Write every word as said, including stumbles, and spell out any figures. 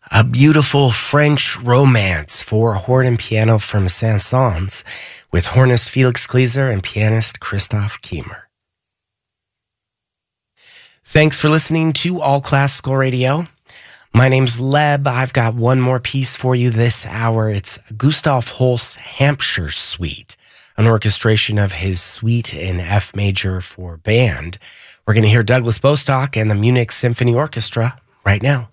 A beautiful French romance for horn and piano from Saint-Saëns with hornist Felix Gleiser and pianist Christoph Kiemer. Thanks for listening to All Classical Radio. My name's Leb. I've got one more piece for you this hour. It's Gustav Holst's Hampshire Suite, an orchestration of his suite in F major for band. We're going to hear Douglas Bostock and the Munich Symphony Orchestra right now.